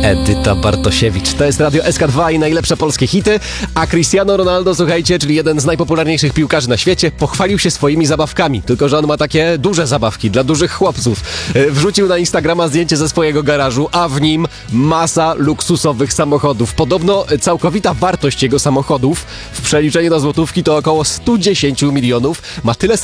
Edyta Bartosiewicz. To jest Radio SK2 i najlepsze polskie hity. A Cristiano Ronaldo, słuchajcie, czyli jeden z najpopularniejszych piłkarzy na świecie, pochwalił się swoimi zabawkami. Tylko że on ma takie duże zabawki dla dużych chłopców. Wrzucił na Instagrama zdjęcie ze swojego garażu, a w nim masa luksusowych samochodów. Podobno całkowita wartość jego samochodów w przeliczeniu na złotówki to około 110 milionów. Ma tyle